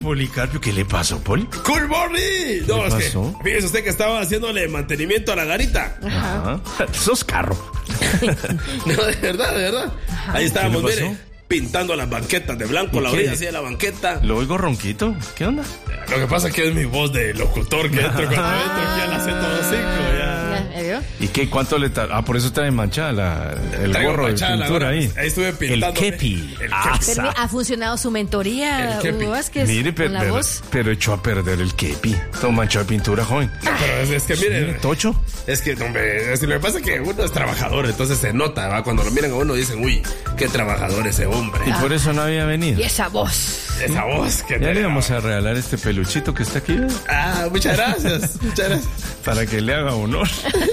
Policarpio, ¿qué le pasó, Poli? ¡Good morning! No, es que fíjese usted que estaba haciéndole mantenimiento a la garita. Ajá. Sos carro. No, de verdad. Ajá. Ahí estábamos, mire, pintando las banquetas de blanco, la orilla así de la banqueta. Lo oigo ronquito. ¿Qué onda? Lo que pasa es que es mi voz de locutor que entro cuando entro aquí a las 105 ya. ¿Y qué? ¿Cuánto le por eso trae manchada el gorro de pintura ahí. Ahí estuve pintando. El kepi. Ha funcionado su mentoría, Hugo Vázquez. Mire, pero echó a perder el kepi. Todo manchado de pintura, joven. Pero es que mire, tocho. Es que, hombre, lo que pasa es que uno es trabajador, entonces se nota, ¿va? Cuando lo miran a uno dicen, uy, qué trabajador ese hombre. Y por eso no había venido. Y esa voz que ya le vamos a regalar este peluchito que está aquí. Muchas gracias. Para que le haga honor.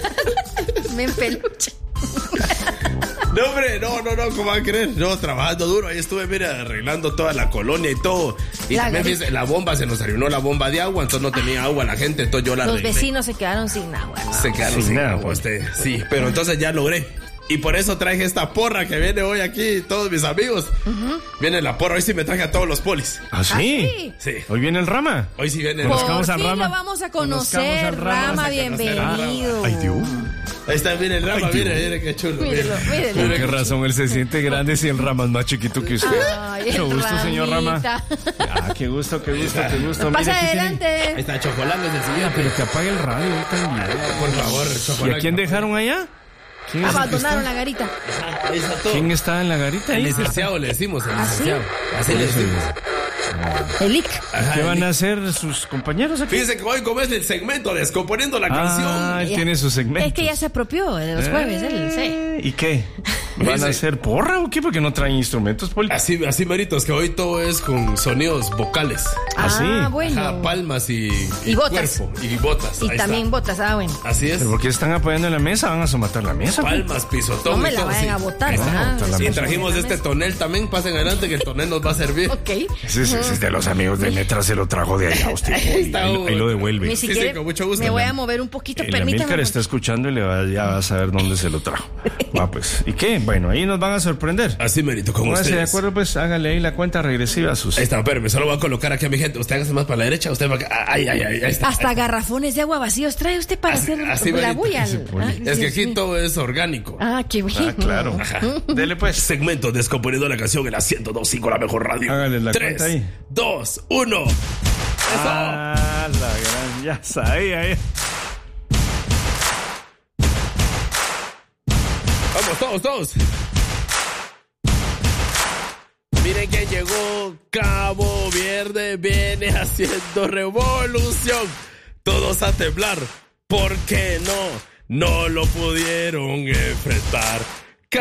Me empeluche. No, hombre, no, ¿cómo va a creer? No, trabajando duro, ahí estuve, mira, arreglando toda la colonia y todo. Y también, fíjese, la bomba, se nos arruinó la bomba de agua, entonces no tenía agua la gente, entonces yo la arreglé. Los vecinos se quedaron sin agua, ¿no? Se quedaron sin agua, sí, pero entonces ya logré. Y por eso traje esta porra que viene hoy aquí, todos mis amigos. Viene la porra, hoy sí me traje a todos los polis. ¿Ah, sí? Sí. ¿Hoy viene el Rama. Hoy sí viene el Rama. Por fin lo vamos a conocer, Rama, bienvenido. Ay, Dios. Ahí está, viene el Rama, mire qué chulo. Mírelo. ¿Por qué razón él se siente grande si el Rama es más chiquito que usted? Mucho gusto, señor Rama. Qué gusto. Pasa adelante. Ahí está, Chocolate desde el siguiente. Pero que apague el radio también. Por favor, Chocolate. ¿Y a quién dejaron allá? Abandonaron la garita. ¿Quién está en la garita? El licenciado, le decimos, el licenciado. Así le decimos. El IC. ¿Qué van a hacer sus compañeros aquí? Fíjense que hoy como es el segmento Descomponiendo la canción. Él tiene su segmento. Es que ya se apropió de los jueves, él, sí. ¿Y qué? ¿Van a hacer porra o qué? Porque no traen instrumentos, Poli. Así maritos, que hoy todo es con sonidos vocales. Así. Bueno. Palmas y botas. Cuerpo. Y botas. Y también botas, bueno. Así es. ¿Pero por qué están apoyando en la mesa? ¿Van a somatar la mesa? Palmas, pisotón. No me la vayan a botar. Y trajimos este tonel también. Pasen adelante que el tonel nos va a servir. Ok. Ese es de los amigos de Metra, se lo trajo de allá usted. Ahí lo devuelve. Ni siquiera con mucho gusto. Me voy a mover un poquito, permítame. Amílcar está escuchando y ya va a saber dónde se lo trajo. Pues. ¿Y qué? Bueno, ahí nos van a sorprender. Así merito, como ustedes. De acuerdo, pues hágale ahí la cuenta regresiva a sus... Ahí está, espérame, solo voy a colocar aquí a mi gente. Usted hágase más para la derecha, usted va acá. Ahí está. Hasta garrafones de agua vacíos trae usted para hacer la bulla. Es que aquí todo es orgánico. Qué bien. Claro. Ajá. Dele pues. Segmento Descomponiendo la canción en la 102.5, la mejor radio. Hágale la 3, cuenta ahí. 2, 1. ¡Eso! La gran... Ya sabía, Vamos, todos. Miren que llegó Cabo Verde, viene haciendo revolución. Todos a temblar, porque no lo pudieron enfrentar.